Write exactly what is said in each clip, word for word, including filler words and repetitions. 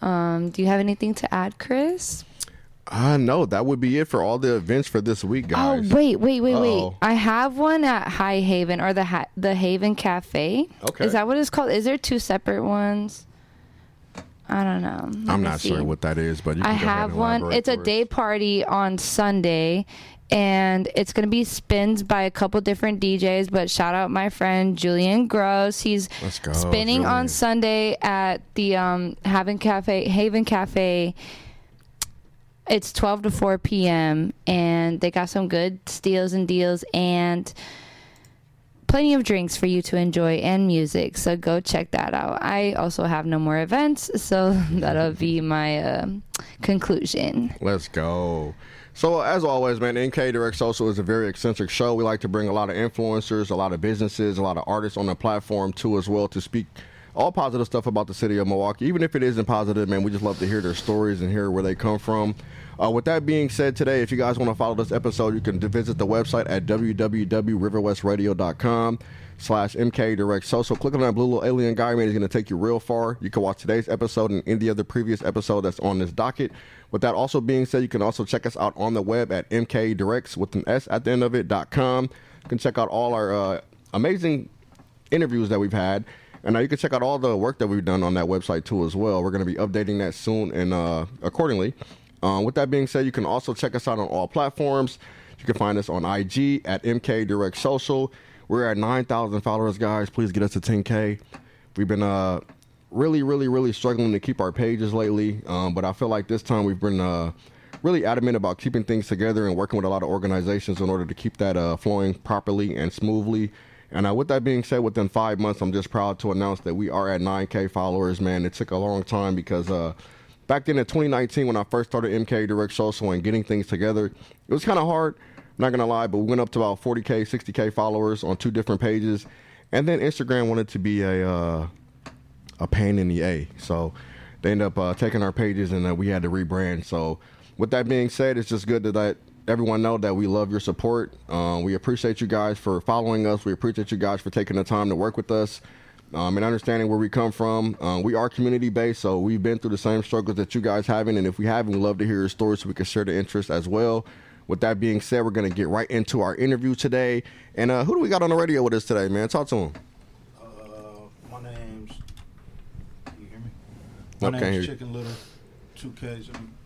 Um, do you have anything to add, Chris? Uh, no, that would be it for all the events for this week, guys. Oh, wait, wait, wait, Uh-oh. wait. I have one at High Haven or the ha- the Haven Cafe. Okay. Is that what it's called? Is there two separate ones? I don't know. Let I'm me not see. sure what that is, but you can I go ahead have and one. elaborate It's a for us. day party on Sunday, and it's going to be spins by a couple different D Js, but shout out my friend Julian Gross. He's Let's go, spinning Julian. on Sunday at the um, Haven Cafe, Haven Cafe. It's twelve to four p.m., and they got some good steals and deals and plenty of drinks for you to enjoy and music. So go check that out. I also have no more events, so that'll be my uh, conclusion. Let's go. So as always, man, M K Direct Social is a very eccentric show. We like to bring a lot of influencers, a lot of businesses, a lot of artists on the platform too as well to speak all positive stuff about the city of Milwaukee. Even if it isn't positive, man, we just love to hear their stories and hear where they come from. Uh, with that being said, today, if you guys want to follow this episode, you can visit the website at w w w dot river west radio dot com slash M K Direct Social. Click on that blue little alien guy, man. He's going to take you real far. You can watch today's episode and any other previous episode that's on this docket. With that also being said, you can also check us out on the web at M K Directs with an S at the end of it, dot com. You can check out all our uh, amazing interviews that we've had. And uh, you can check out all the work that we've done on that website too as well. We're going to be updating that soon and uh, accordingly. Um, with that being said, you can also check us out on all platforms. You can find us on I G at M K Direct Social. We're at nine thousand followers, guys. Please get us to ten K. We've been uh, really, really, really struggling to keep our pages lately. Um, but I feel like this time we've been uh, really adamant about keeping things together and working with a lot of organizations in order to keep that uh, flowing properly and smoothly. And uh, with that being said, within five months, I'm just proud to announce that we are at nine K followers, man. It took a long time because uh, back then in twenty nineteen, when I first started M K Direct Social and getting things together, it was kind of hard. I'm not going to lie, but we went up to about forty K, sixty K followers on two different pages. And then Instagram wanted to be a uh, a pain in the A. So they ended up uh, taking our pages and uh, we had to rebrand. So with that being said, it's just good to let everyone know that we love your support. Uh, we appreciate you guys for following us. We appreciate you guys for taking the time to work with us um, and understanding where we come from. Uh, we are community-based, so we've been through the same struggles that you guys haven't. And if we haven't, we love to hear your stories so we can share the interest as well. With that being said, we're going to get right into our interview today. And uh, who do we got on the radio with us today, man? Talk to him. Uh, my name's... You hear me? My Okay, name's hear you. Chicken Little, two K's.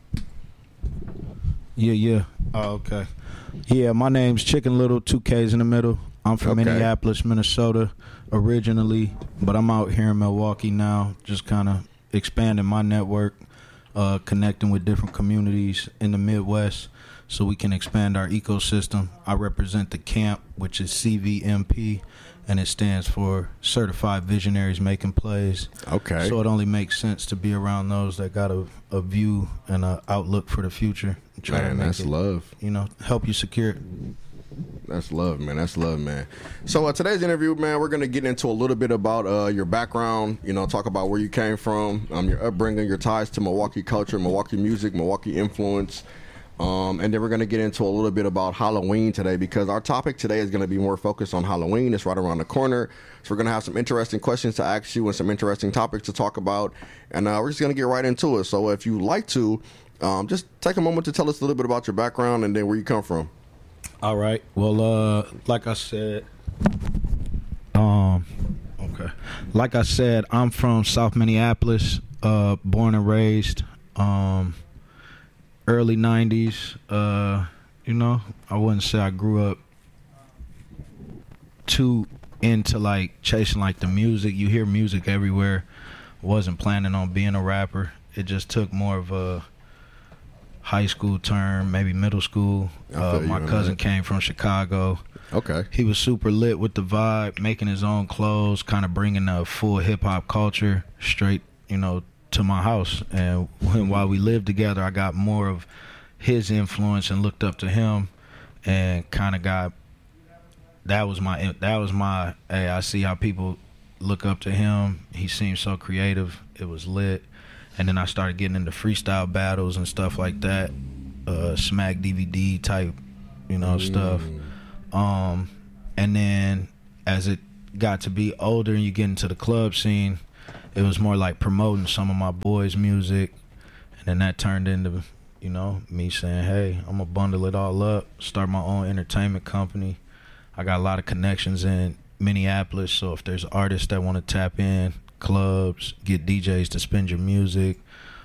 Yeah, yeah. Oh, okay. Yeah, my name's Chicken Little, two K's in the middle. I'm from Okay. Minneapolis, Minnesota originally, but I'm out here in Milwaukee now, just kind of expanding my network, uh, connecting with different communities in the Midwest so we can expand our ecosystem. I represent the camp, which is C V M P, and it stands for Certified Visionaries Making Plays. Okay. So it only makes sense to be around those that got a, a view and an outlook for the future. And try to Man, make that's it, love. You know, help you secure it. That's love, man. That's love, man. So uh, today's interview, man, we're going to get into a little bit about uh, your background, you know, talk about where you came from, um, your upbringing, your ties to Milwaukee culture, Milwaukee music, Milwaukee influence. Um, and then we're going to get into a little bit about Halloween today because our topic today is going to be more focused on Halloween. It's right around the corner. So we're going to have some interesting questions to ask you and some interesting topics to talk about. And uh, we're just going to get right into it. So if you'd like to, um, just take a moment to tell us a little bit about your background and then where you come from. All right. Well, uh, like I said, um, okay. Like I said, I'm from South Minneapolis, uh, born and raised, um, early nineties. Uh, you know, I wouldn't say I grew up too into like chasing like the music. You hear music everywhere. Wasn't planning on being a rapper. It just took more of a high school term, maybe middle school. Uh, my cousin that. came from Chicago. Okay. He was super lit with the vibe, making his own clothes, kind of bringing a full hip-hop culture straight, you know, to my house. And when, while we lived together, I got more of his influence and looked up to him and kind of got, that was my, that was my, hey, I see how people look up to him. He seemed so creative. It was lit. And then I started getting into freestyle battles and stuff like that, uh, Smack D V D type, you know, mm. stuff. Um, and then as it got to be older and you get into the club scene, it was more like promoting some of my boys' music, and then that turned into, you know, me saying, hey, I'm gonna bundle it all up, start my own entertainment company. I got a lot of connections in Minneapolis, so if there's artists that want to tap in, clubs, get D Js to spin your music,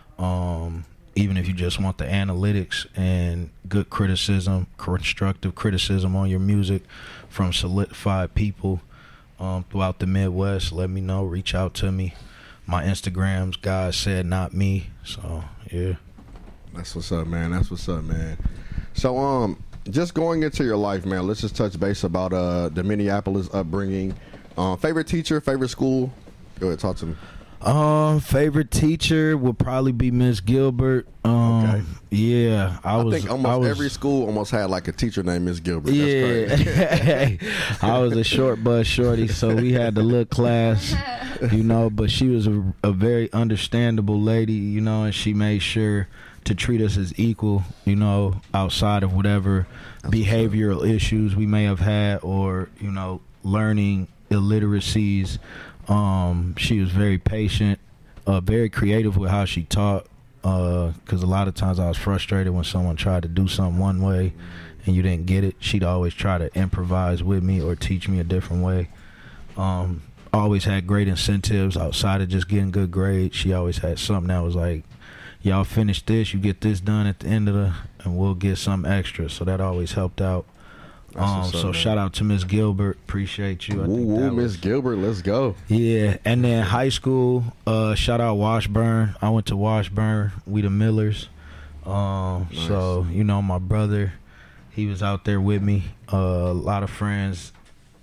um, even if you just want the analytics and good criticism, constructive criticism on your music from solidified people um, throughout the Midwest, let me know, reach out to me. My Instagram's God Said Not Me, so yeah. That's what's up, man. That's what's up, man. So, um, just going into your life, man, let's just touch base about uh, the Minneapolis upbringing. Uh, favorite teacher, favorite school? Go ahead, talk to me. Um, favorite teacher would probably be Miss Gilbert. Um, okay. Yeah, I, I was. think almost I was, every school almost had like a teacher named Miss Gilbert. That's yeah, I was a short bus shorty, so we had the little class, you know. But she was a, a very understandable lady, you know, and she made sure to treat us as equal, you know, outside of whatever That's behavioral issues we may have had or, you know, learning illiteracies. Um, she was very patient, uh, very creative with how she taught, because uh, a lot of times I was frustrated when someone tried to do something one way and you didn't get it. She'd always try to improvise with me or teach me a different way. Um, always had great incentives outside of just getting good grades. She always had something that was like, y'all finish this, you get this done at the end of the, and we'll get some extra. So that always helped out. Um, so man. Shout out to Miss Gilbert, appreciate you. I woo, think woo, Miss Gilbert, let's go. Yeah, and then high school, uh, shout out Washburn. I went to Washburn, we the Millers. Um, nice. So you know my brother, he was out there with me. Uh, a lot of friends,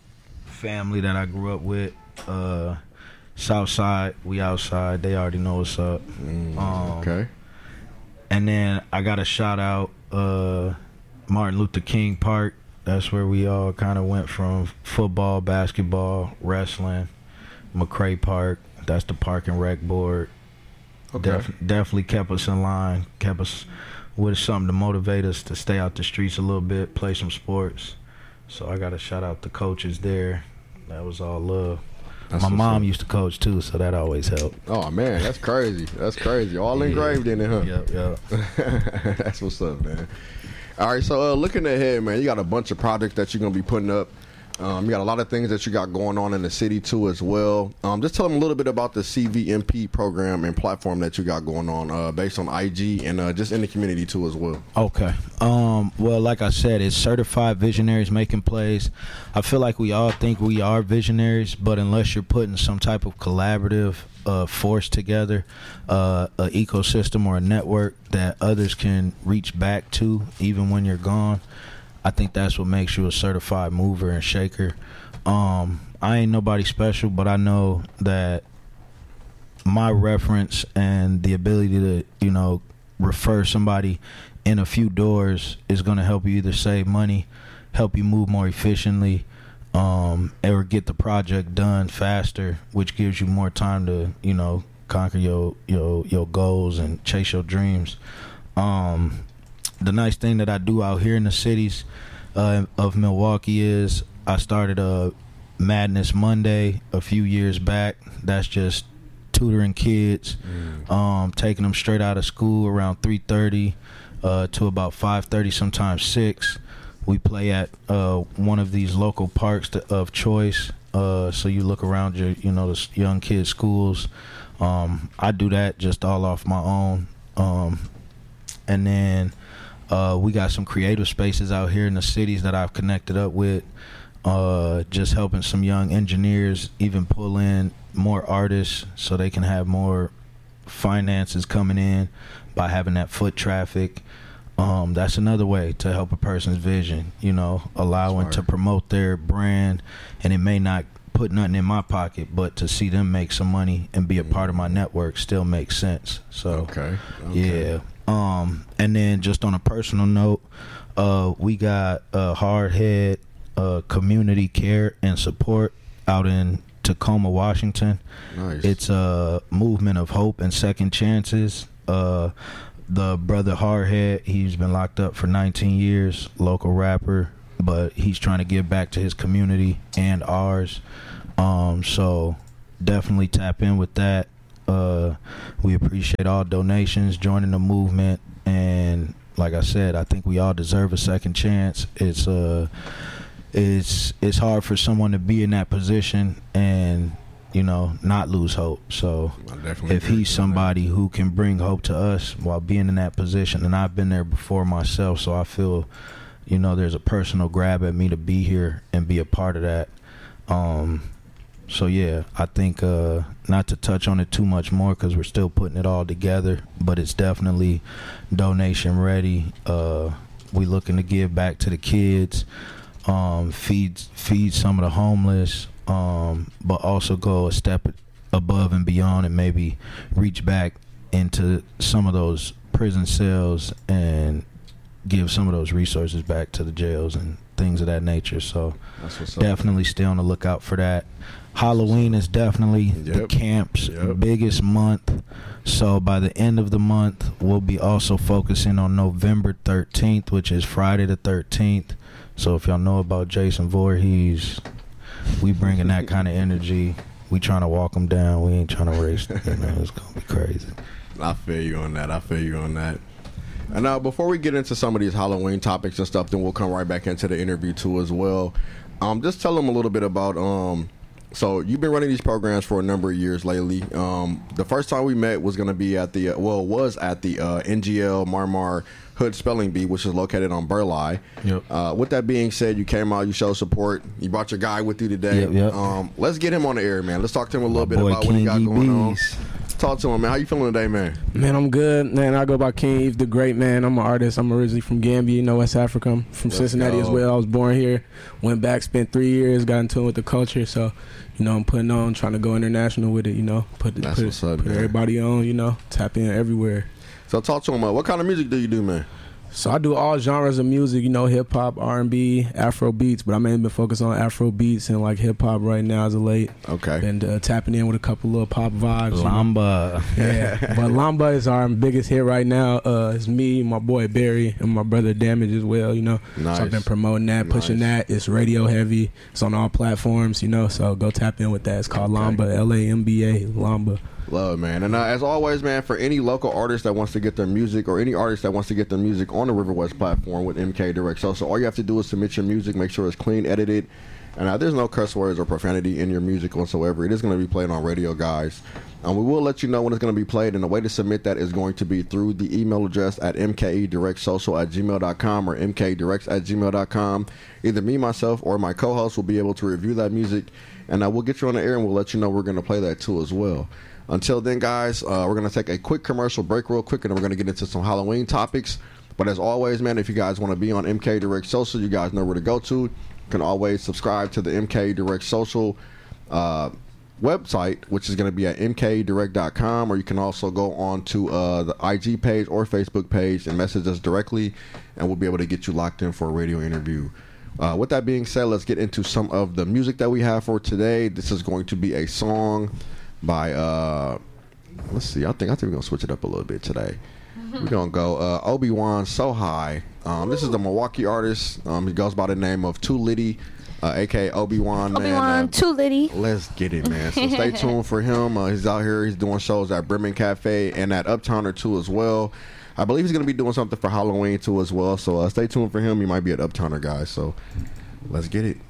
family that I grew up with. Uh, South side, we outside. They already know what's up. Mm, um, okay. And then I got a shout out uh, Martin Luther King Park. That's where we all kind of went from football, basketball, wrestling. McCray Park. That's the park and rec board. Okay. Def- definitely kept us in line. Kept us with something to motivate us to stay out the streets a little bit, play some sports. So I got to shout out the coaches there. That was all love. That's My mom up. used to coach too, so that always helped. Oh man, that's crazy. That's crazy. All yeah. engraved in it, huh? Yep, yep. That's what's up, man. All right, so uh, looking ahead, man, you got a bunch of projects that you're gonna be putting up. Um, you got a lot of things that you got going on in the city too, as well. Um, just tell them a little bit about the C V M P program and platform that you got going on, uh, based on I G and uh, just in the community too, as well. Okay. Um, well, like I said, it's certified visionaries making plays. I feel like we all think we are visionaries, but unless you're putting some type of collaborative uh, force together, uh, an ecosystem or a network that others can reach back to, even when you're gone, I think that's what makes you a certified mover and shaker. Um, I ain't nobody special, but I know that my reference and the ability to, you know, refer somebody in a few doors is going to help you either save money, help you move more efficiently, um, or get the project done faster, which gives you more time to, you know, conquer your your your goals and chase your dreams. Um, the nice thing that I do out here in the cities uh, of Milwaukee is I started a Madness Monday a few years back. That's just tutoring kids, mm. um, taking them straight out of school around three thirty uh, to about five thirty, sometimes six. We play at uh, one of these local parks to, of choice. Uh, so you look around your, you know, the young kids' schools. Um, I do that just all off my own. Um, and then uh, we got some creative spaces out here in the cities that I've connected up with. Uh, just helping some young engineers even pull in more artists so they can have more finances coming in by having that foot traffic. Um, that's another way to help a person's vision, you know, allowing Smart. to promote their brand. And it may not put nothing in my pocket, but to see them make some money and be a part of my network still makes sense. So, okay. okay. yeah. Um, and then just on a personal note, uh, we got uh, Hardhead uh, Community Care and Support out in Tacoma, Washington. Nice. It's a movement of hope and second chances. Uh, the brother Hardhead, he's been locked up for nineteen years, local rapper, but he's trying to give back to his community and ours. Um, so definitely tap in with that. Uh, we appreciate all donations, joining the movement, and like I said, I think we all deserve a second chance. It's uh, it's it's hard for someone to be in that position and, you know, not lose hope. So if he's somebody who can bring hope to us while being in that position, and I've been there before myself, so I feel, you know, there's a personal grab at me to be here and be a part of that. Um, so yeah, I think uh, not to touch on it too much more because we're still putting it all together, but it's definitely donation ready. Uh, we looking to give back to the kids, um, feed feed some of the homeless, um, but also go a step above and beyond and maybe reach back into some of those prison cells and give some of those resources back to the jails and things of that nature. So definitely stay on the lookout for that. Halloween is definitely yep. the camp's yep. biggest month. So by the end of the month, we'll be also focusing on November thirteenth, which is Friday the thirteenth. So if y'all know about Jason Voorhees, we bringing that kind of energy. We trying to walk him down. We ain't trying to race. You know, it's going to be crazy. I feel you on that. I feel you on that. And now, before we get into some of these Halloween topics and stuff, then we'll come right back into the interview too as well. Um, just tell them a little bit about. Um, so you've been running these programs for a number of years lately. Um, the first time we met was going to be at the uh, well, was at the uh, N G L Marmar Hood Spelling Bee, which is located on Burleigh. Yep. Uh, with that being said, you came out, you showed support, you brought your guy with you today. Yep, yep. Um, let's get him on the air, man. Let's talk to him a little My bit boy about King what he got E. going on. Bees. Talk to him, man. How you feeling today, man? Man, I'm good. Man, I go by King Eve the Great, man. I'm an artist. I'm originally from Gambia, you know, West Africa. I'm from Let's Cincinnati go. as well. I was born here. Went back, spent three years, got in tune with the culture. So, you know, I'm putting on, trying to go international with it, you know. Put, That's put, what's up, put man. everybody on, you know, tap in everywhere. So talk to him, uh, what kind of music do you do, man? So I do all genres of music, you know, hip hop, R and B, Afro beats, but I mainly been focused on Afro beats and like hip hop right now as of late. Okay. And uh, tapping in with a couple little pop vibes. Lamba. You know? Yeah. But Lamba is our biggest hit right now. Uh, it's me, my boy Barry, and my brother Damage as well, you know. Nice. So I've been promoting that, nice. pushing that. It's radio heavy. It's on all platforms, you know, so go tap in with that. It's called okay. Lamba, L A M B A, Lamba. Love, man. And uh, as always, man, for any local artist that wants to get their music or any artist that wants to get their music on the River West platform with M K Direct Social, all you have to do is submit your music, make sure it's clean, edited, and uh, there's no curse words or profanity in your music whatsoever. It is going to be played on radio, guys. Um, we will let you know when it's going to be played, and the way to submit that is going to be through the email address at m k e direct social at gmail dot com or m k directs at gmail dot com. Either me, myself, or my co-host will be able to review that music, and uh, we'll get you on the air, and we'll let you know we're going to play that too as well. Until then, guys, uh, we're going to take a quick commercial break real quick, and then we're going to get into some Halloween topics. But as always, man, if you guys want to be on M K Direct Social, you guys know where to go to. You can always subscribe to the M K Direct Social uh, website, which is going to be at m k direct dot com, or you can also go on to uh, the I G page or Facebook page and message us directly, and we'll be able to get you locked in for a radio interview. Uh, with that being said, let's get into some of the music that we have for today. This is going to be a song by uh let's see I think I think we're gonna switch it up a little bit today. Mm-hmm. We're gonna go uh Obi-Wan So High. Um this is the Milwaukee artist. Um he goes by the name of Too Litty, uh aka Obi-Wan. Obi-Wan uh, Too Litty. Let's get it, man. So stay tuned for him. Uh, he's out here, he's doing shows at Bremen Cafe and at Uptowner too as well. I believe he's gonna be doing something for Halloween too as well. So uh, stay tuned for him. He might be at Uptowner, guys. So let's get it.